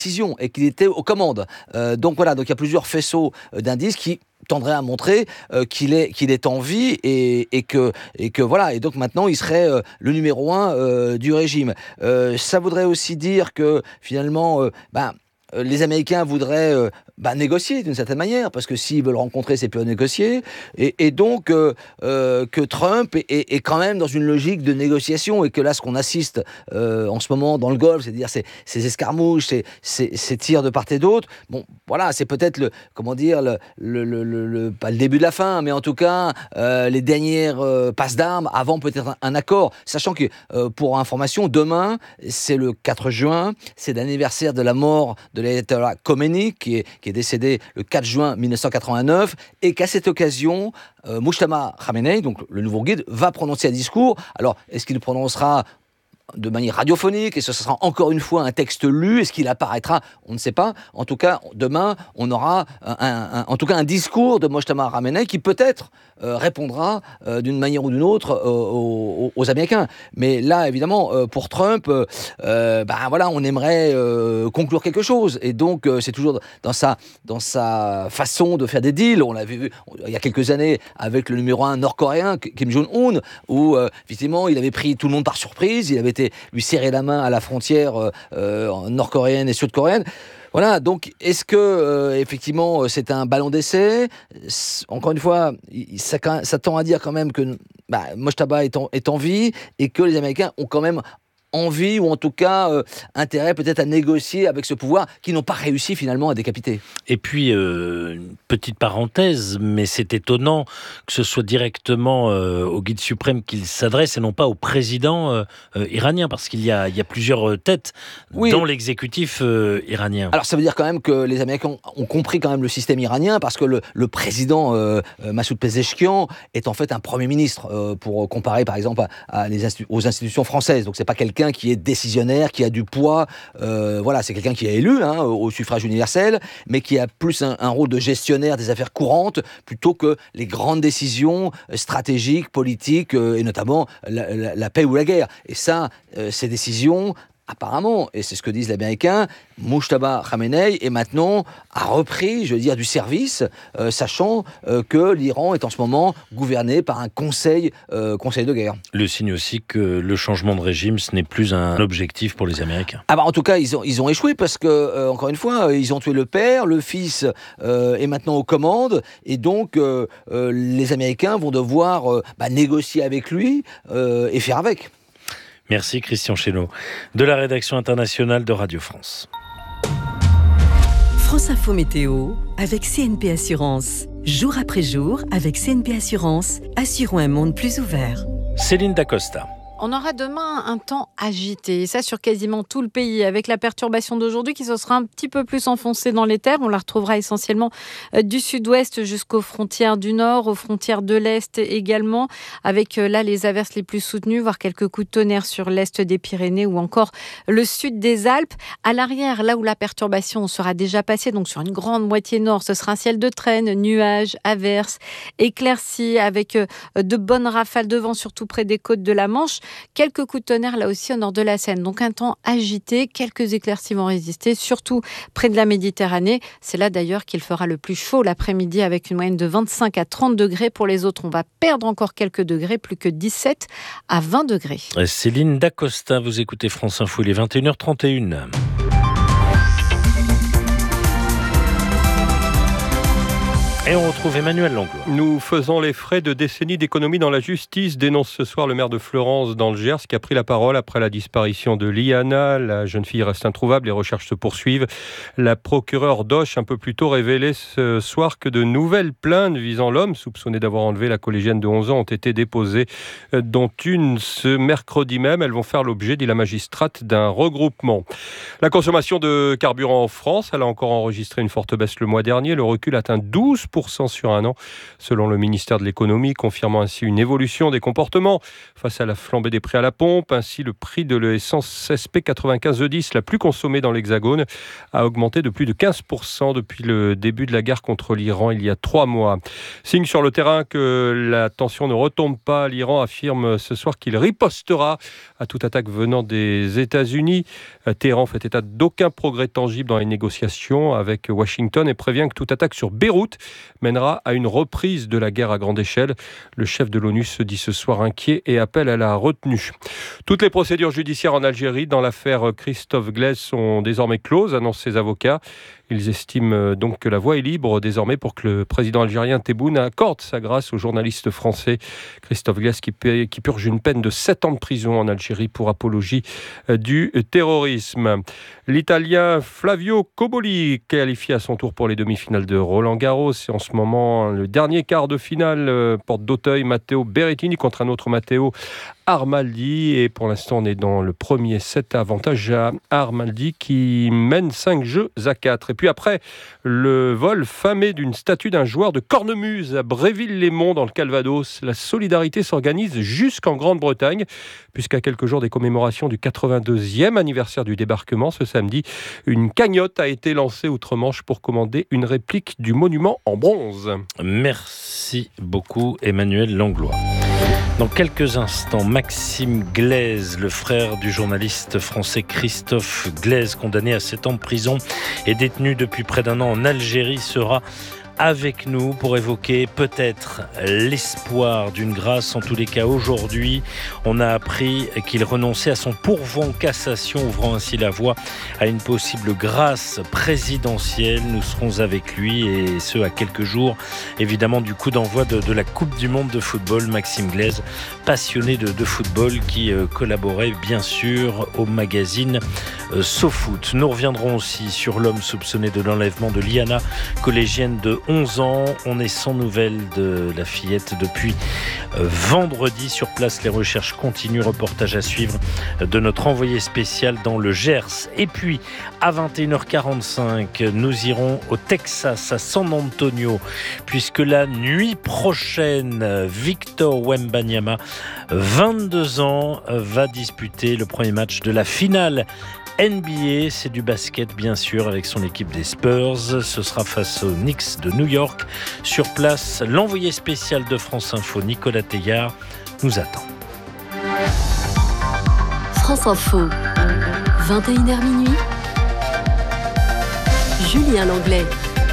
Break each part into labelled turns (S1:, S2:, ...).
S1: décision et qu'il était aux commandes. Donc voilà, donc il y a plusieurs faisceaux d'indices qui tendrait à montrer qu'il est en vie et que voilà, et donc maintenant il serait le numéro 1 du régime. Ça voudrait aussi dire que finalement les Américains voudraient négocier d'une certaine manière, parce que s'ils veulent rencontrer, c'est plus à négocier, et donc que Trump est quand même dans une logique de négociation, et que là, ce qu'on assiste en ce moment dans le Golfe, c'est-à-dire ces escarmouches, ces tirs de part et d'autre, bon, voilà, c'est peut-être pas le début de la fin, mais en tout cas, les dernières passes d'armes avant peut-être un accord, sachant que, pour information, demain, c'est le 4 juin, c'est l'anniversaire de la mort de l'ayatollah Khomeini, qui est décédé le 4 juin 1989, et qu'à cette occasion, Mujtaba Khamenei, donc le nouveau guide, va prononcer un discours. Alors, est-ce qu'il prononcera de manière radiophonique, et ce sera encore une fois un texte lu, est-ce qu'il apparaîtra? On ne sait pas. En tout cas, demain, on aura un discours de Mojtaba Khamenei qui peut-être répondra d'une manière ou d'une autre aux Américains. Mais là, évidemment, pour Trump, on aimerait conclure quelque chose. Et donc, c'est toujours dans sa façon de faire des deals. On l'avait vu il y a quelques années avec le numéro 1 nord-coréen, Kim Jong-un, où effectivement, il avait pris tout le monde par surprise. Il avait été lui serrer la main à la frontière nord-coréenne et sud-coréenne. Voilà, donc est-ce que effectivement c'est un ballon d'essai? Encore une fois, ça tend à dire quand même que Mojtaba est en vie, et que les Américains ont quand même envie, ou en tout cas intérêt peut-être à négocier avec ce pouvoir qu'ils n'ont pas réussi finalement à décapiter.
S2: Et puis, une petite parenthèse, mais c'est étonnant que ce soit directement au guide suprême qu'il s'adresse et non pas au président iranien, parce qu'il y a plusieurs têtes dans l'exécutif iranien.
S1: Alors ça veut dire quand même que les Américains ont compris quand même le système iranien, parce que le président Massoud Pezeshkian est en fait un premier ministre, pour comparer par exemple aux institutions françaises. Donc c'est pas quelqu'un qui est décisionnaire, qui a du poids, c'est quelqu'un qui est élu au suffrage universel, mais qui a plus un rôle de gestionnaire des affaires courantes, plutôt que les grandes décisions stratégiques, politiques, et notamment la paix ou la guerre. Et ça, ces décisions, apparemment, et c'est ce que disent les Américains, Mujtaba Khamenei est maintenant a repris, du service, sachant que l'Iran est en ce moment gouverné par un conseil de guerre.
S2: Le signe aussi que le changement de régime, ce n'est plus un objectif pour les Américains.
S1: En tout cas, ils ont échoué, parce que, encore une fois, ils ont tué le père, le fils est maintenant aux commandes, et donc les Américains vont devoir négocier avec lui et faire avec.
S2: Merci Christian Chesneau, de la rédaction internationale de Radio France.
S3: France Info Météo avec CNP Assurance. Jour après jour, avec CNP Assurance, assurons un monde plus ouvert.
S2: Céline Dacosta.
S4: On aura demain un temps agité, et ça sur quasiment tout le pays, avec la perturbation d'aujourd'hui qui se sera un petit peu plus enfoncée dans les terres. On la retrouvera essentiellement du sud-ouest jusqu'aux frontières du nord, aux frontières de l'est également, avec là les averses les plus soutenues, voire quelques coups de tonnerre sur l'est des Pyrénées ou encore le sud des Alpes. À l'arrière, là où la perturbation sera déjà passée, donc sur une grande moitié nord, ce sera un ciel de traîne, nuages, averses, éclaircies, avec de bonnes rafales de vent, surtout près des côtes de la Manche. Quelques coups de tonnerre là aussi au nord de la Seine. Donc un temps agité, quelques éclaircies vont résister, surtout près de la Méditerranée. C'est là d'ailleurs qu'il fera le plus chaud l'après-midi, avec une moyenne de 25 à 30 degrés. Pour les autres, on va perdre encore quelques degrés, plus que 17 à 20 degrés.
S2: Céline Dacosta, vous écoutez France Info, il est 21h31. Et on retrouve Emmanuel Langlois.
S5: Nous faisons les frais de décennies d'économie dans la justice, dénonce ce soir le maire de Fleurance dans le Gers, qui a pris la parole après la disparition de Liana. La jeune fille reste introuvable, les recherches se poursuivent. La procureure d'Auch, un peu plus tôt, révélait ce soir que de nouvelles plaintes visant l'homme soupçonné d'avoir enlevé la collégienne de 11 ans ont été déposées, dont une ce mercredi même. Elles vont faire l'objet, dit la magistrate, d'un regroupement. La consommation de carburant en France, elle a encore enregistré une forte baisse le mois dernier. Le recul atteint 12% 10% sur un an, selon le ministère de l'économie, confirmant ainsi une évolution des comportements face à la flambée des prix à la pompe. Ainsi, le prix de l'essence SP 95 E10, la plus consommée dans l'Hexagone, a augmenté de plus de 15% depuis le début de la guerre contre l'Iran il y a 3 mois. Signe sur le terrain que la tension ne retombe pas. L'Iran affirme ce soir qu'il ripostera à toute attaque venant des États-Unis. Téhéran fait état d'aucun progrès tangible dans les négociations avec Washington et prévient que toute attaque sur Beyrouth mènera à une reprise de la guerre à grande échelle. Le chef de l'ONU se dit ce soir inquiet et appelle à la retenue. Toutes les procédures judiciaires en Algérie dans l'affaire Christophe Glaise sont désormais closes, annoncent ses avocats. Ils estiment donc que la voie est libre désormais pour que le président algérien Tebboune accorde sa grâce au journaliste français Christophe Glaise qui purge une peine de 7 ans de prison en Algérie pour apologie du terrorisme. L'Italien Flavio Cobolli, qualifié à son tour pour les demi-finales de Roland-Garros. C'est en ce moment le dernier quart de finale, porte d'Auteuil, Matteo Berrettini contre un autre Matteo Armaldi. Et pour l'instant, on est dans le premier set, avantage à Armaldi qui mène 5 jeux à 4. Et puis après, le vol famé d'une statue d'un joueur de cornemuse à Bréville-les-Monts dans le Calvados. La solidarité s'organise jusqu'en Grande-Bretagne, puisqu'à quelques jours des commémorations du 82e anniversaire du débarquement, ce samedi, une cagnotte a été lancée outre-Manche pour commander une réplique du monument en bronze.
S2: Merci beaucoup, Emmanuel Langlois. Dans quelques instants, Maxime Glaise, le frère du journaliste français Christophe Glaise, condamné à 7 ans de prison et détenu depuis près d'1 an en Algérie, sera avec nous pour évoquer peut-être l'espoir d'une grâce. En tous les cas, aujourd'hui, on a appris qu'il renonçait à son pourvoi en cassation, ouvrant ainsi la voie à une possible grâce présidentielle. Nous serons avec lui, et ce à quelques jours, évidemment, du coup d'envoi de la Coupe du Monde de football. Maxime Glaise, passionné de football, qui collaborait bien sûr au magazine SoFoot. Nous reviendrons aussi sur l'homme soupçonné de l'enlèvement de Liana, collégienne de 11 ans. On est sans nouvelles de la fillette depuis vendredi. Sur place, les recherches continuent. Reportage à suivre de notre envoyé spécial dans le Gers. Et puis, à 21h45, nous irons au Texas, à San Antonio, puisque la nuit prochaine, Victor Wembanyama, 22 ans, va disputer le premier match de la finale NBA. C'est du basket bien sûr, avec son équipe des Spurs. Ce sera face aux Knicks de New York. Sur place, l'envoyé spécial de France Info, Nicolas Teillard, nous attend.
S6: France Info, 21h minuit. Julien Langlais.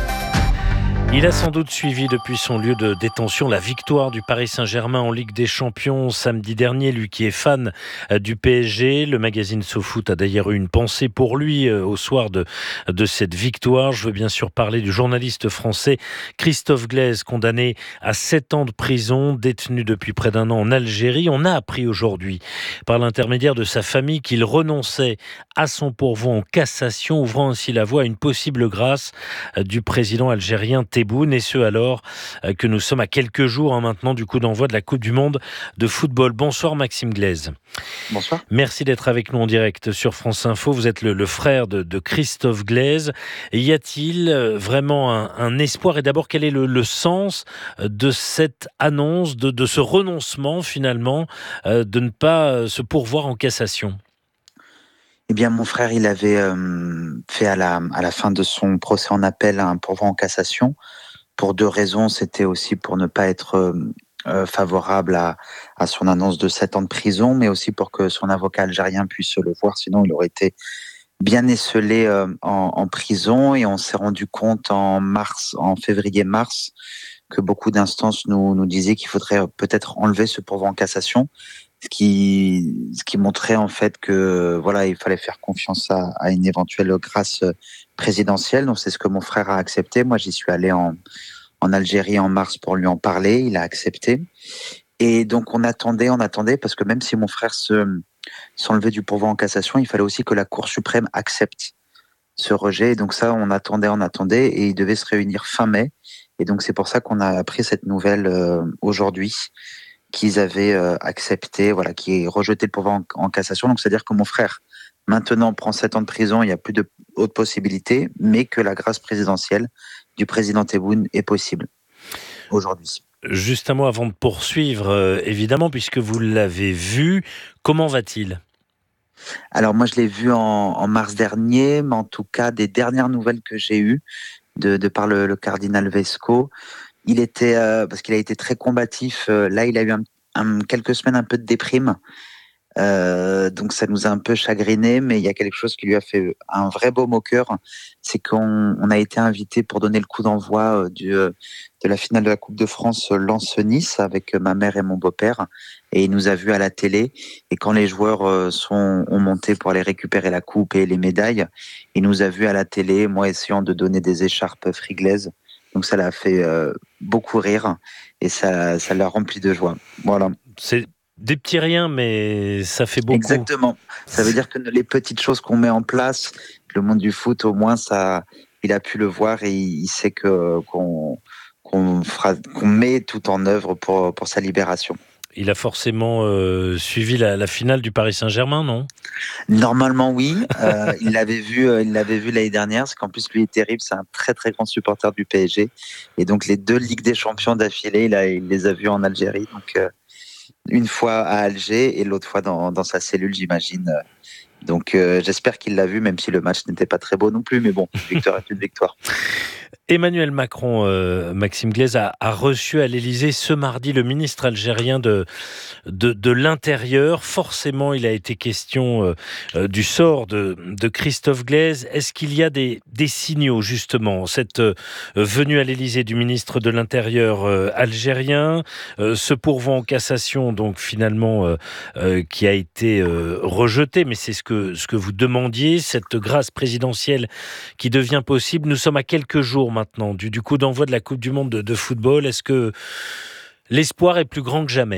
S2: Il a sans doute suivi depuis son lieu de détention la victoire du Paris Saint-Germain en Ligue des Champions samedi dernier. Lui qui est fan du PSG, le magazine SoFoot a d'ailleurs eu une pensée pour lui au soir de cette victoire. Je veux bien sûr parler du journaliste français Christophe Glaise, condamné à 7 ans de prison, détenu depuis près d'1 an en Algérie. On a appris aujourd'hui, par l'intermédiaire de sa famille, qu'il renonçait à son pourvoi en cassation, ouvrant ainsi la voie à une possible grâce du président algérien Tebboune, et ce alors que nous sommes à quelques jours maintenant du coup d'envoi de la Coupe du Monde de football. Bonsoir Maxime Glaise.
S7: Bonsoir.
S2: Merci d'être avec nous en direct sur France Info. Vous êtes le frère de Christophe Glaise. Y a-t-il vraiment un espoir, et d'abord quel est le sens de cette annonce, de ce renoncement finalement, de ne pas se pourvoir en cassation?
S7: Eh bien, mon frère, il avait fait à la fin de son procès en appel un pourvoi en cassation pour 2 raisons. C'était aussi pour ne pas être favorable à son annonce de 7 ans de prison, mais aussi pour que son avocat algérien puisse le voir. Sinon, il aurait été bien esselé en prison. Et on s'est rendu compte en février-mars, que beaucoup d'instances nous disaient qu'il faudrait peut-être enlever ce pourvoi en cassation. Ce qui montrait en fait que voilà, il fallait faire confiance à une éventuelle grâce présidentielle. Donc c'est ce que mon frère a accepté. Moi, j'y suis allé en Algérie en mars pour lui en parler. Il a accepté. Et donc on attendait parce que même si mon frère s'enlevait du pourvoi en cassation, il fallait aussi que la Cour suprême accepte ce rejet. Et donc ça, on attendait, et il devait se réunir fin mai. Et donc c'est pour ça qu'on a appris cette nouvelle aujourd'hui, qu'ils avaient accepté, voilà, qui est rejeté le pourvoi en cassation. Donc, c'est-à-dire que mon frère, maintenant, prend 7 ans de prison, il n'y a plus de haute possibilité, mais que la grâce présidentielle du président Tebboune est possible. aujourd'hui.
S2: Juste un mot avant de poursuivre, évidemment, puisque vous l'avez vu, comment va-t-il ?
S7: Alors moi je l'ai vu en mars dernier, mais en tout cas des dernières nouvelles que j'ai eues de par le cardinal Vesco, il était parce qu'il a été très combatif. Là il a eu quelques semaines un peu de déprime. Donc ça nous a un peu chagriné, mais il y a quelque chose qui lui a fait un vrai baume au cœur, c'est qu'on a été invité pour donner le coup d'envoi de la finale de la Coupe de France Lens-Nice avec ma mère et mon beau-père, et il nous a vus à la télé, et quand les joueurs ont monté pour aller récupérer la coupe et les médailles, il nous a vus à la télé, moi essayant de donner des écharpes friglaises, donc ça l'a fait beaucoup rire, et ça l'a rempli de joie. Voilà.
S2: C'est des petits riens, mais ça fait beaucoup.
S7: Exactement. Ça veut dire que les petites choses qu'on met en place, le monde du foot, au moins, il a pu le voir et il sait qu'on met tout en œuvre pour sa libération.
S2: Il a forcément suivi la finale du Paris Saint-Germain, non ?
S7: Normalement, oui. Il l'avait vu l'année dernière. C'est qu'en plus, lui est terrible. C'est un très, très grand supporter du PSG. Et donc, les 2 Ligues des Champions d'affilée, il les a vus en Algérie. Donc, une fois à Alger et l'autre fois dans sa cellule, j'imagine. Donc j'espère qu'il l'a vu, même si le match n'était pas très beau non plus. Mais bon, victoire est une victoire.
S2: Emmanuel Macron, Maxime Glaise, a reçu à l'Élysée ce mardi le ministre algérien de l'Intérieur. Forcément, il a été question du sort de Christophe Glaise. Est-ce qu'il y a des signaux, justement, cette venue à l'Élysée du ministre de l'Intérieur algérien, ce pourvoi en cassation, donc finalement, qui a été rejeté, mais c'est ce que vous demandiez, cette grâce présidentielle qui devient possible. Nous sommes à quelques jours maintenant du coup d'envoi de la Coupe du Monde de football. Est-ce que l'espoir est plus grand que jamais ?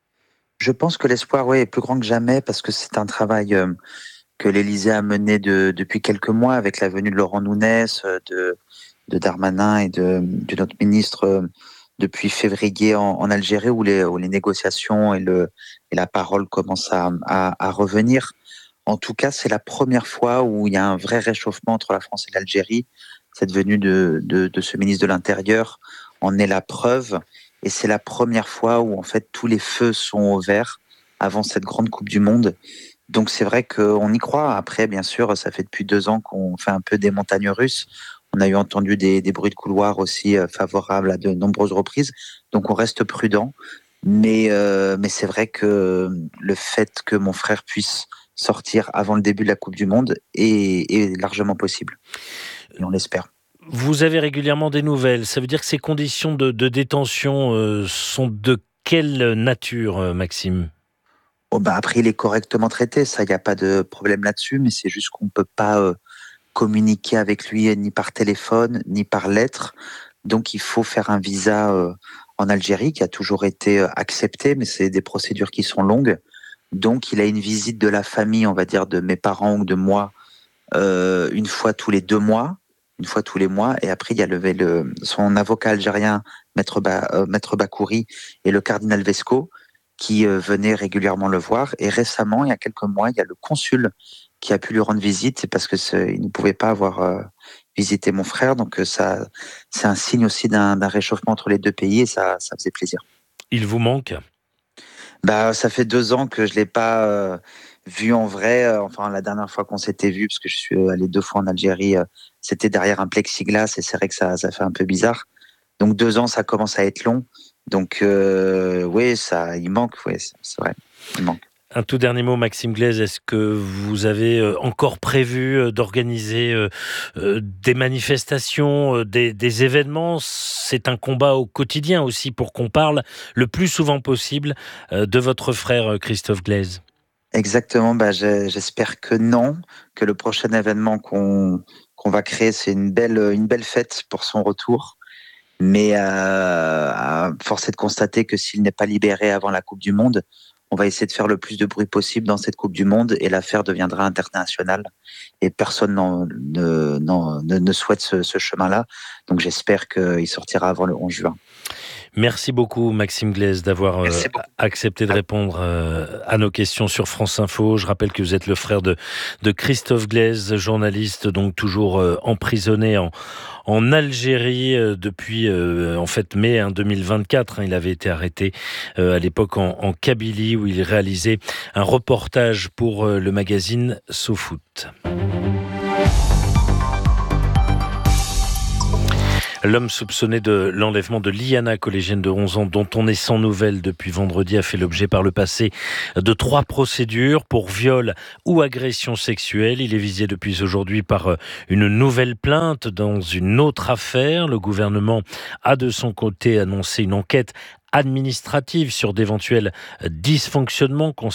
S7: Je pense que l'espoir, oui, est plus grand que jamais parce que c'est un travail que l'Élysée a mené depuis quelques mois avec la venue de Laurent Nunez, de Darmanin et de notre ministre depuis février en Algérie où les négociations et la parole commencent à revenir. En tout cas, c'est la première fois où il y a un vrai réchauffement entre la France et l'Algérie. Cette venue de ce ministre de l'Intérieur en est la preuve. Et c'est la première fois où, en fait, tous les feux sont au vert avant cette grande Coupe du Monde. Donc, c'est vrai qu'on y croit. Après, bien sûr, ça fait depuis 2 ans qu'on fait un peu des montagnes russes. On a eu entendu des bruits de couloir aussi favorables à de nombreuses reprises. Donc, on reste prudent. Mais c'est vrai que le fait que mon frère puisse sortir avant le début de la Coupe du Monde est largement possible. Et on l'espère.
S2: Vous avez régulièrement des nouvelles. Ça veut dire que ces conditions de détention sont de quelle nature, Maxime ?
S7: Après, il est correctement traité. Ça, il n'y a pas de problème là-dessus. Mais c'est juste qu'on ne peut pas communiquer avec lui ni par téléphone, ni par lettre. Donc, il faut faire un visa en Algérie qui a toujours été accepté. Mais c'est des procédures qui sont longues. Donc, il a une visite de la famille, on va dire, de mes parents ou de moi, une fois tous les 2 mois. Une fois tous les mois, et après il y a son avocat algérien, Maître Bakouri, et le cardinal Vesco, qui venaient régulièrement le voir. Et récemment, il y a quelques mois, il y a le consul qui a pu lui rendre visite, c'est parce il ne pouvait pas avoir visité mon frère, donc ça, c'est un signe aussi d'un réchauffement entre les 2 pays, et ça faisait plaisir.
S2: Il vous manque ?
S7: Ça fait 2 ans que je l'ai pas vu en vrai. Enfin, la dernière fois qu'on s'était vu, parce que je suis allé 2 fois en Algérie, c'était derrière un plexiglas et c'est vrai que ça fait un peu bizarre. Donc 2 ans, ça commence à être long. Donc oui, il manque. Oui, c'est vrai, il manque.
S2: Un tout dernier mot, Maxime Glaise, est-ce que vous avez encore prévu d'organiser des manifestations, des événements ? C'est un combat au quotidien aussi pour qu'on parle le plus souvent possible de votre frère Christophe Glaise.
S7: Exactement, j'espère que non, que le prochain événement qu'on va créer, c'est une belle fête pour son retour. Mais force est de constater que s'il n'est pas libéré avant la Coupe du Monde, on va essayer de faire le plus de bruit possible dans cette Coupe du Monde et l'affaire deviendra internationale. Et personne ne souhaite ce chemin-là. Donc j'espère qu'il sortira avant le 11 juin.
S2: Merci beaucoup Maxime Glaise d'avoir accepté de répondre à nos questions sur France Info. Je rappelle que vous êtes le frère de Christophe Glaise, journaliste donc toujours emprisonné en Algérie depuis en fait mai 2024. Il avait été arrêté à l'époque en Kabylie où il réalisait un reportage pour le magazine SoFoot. L'homme soupçonné de l'enlèvement de Liana, collégienne de 11 ans, dont on est sans nouvelles depuis vendredi, a fait l'objet par le passé de 3 procédures pour viol ou agression sexuelle. Il est visé depuis aujourd'hui par une nouvelle plainte dans une autre affaire. Le gouvernement a de son côté annoncé une enquête administrative sur d'éventuels dysfonctionnements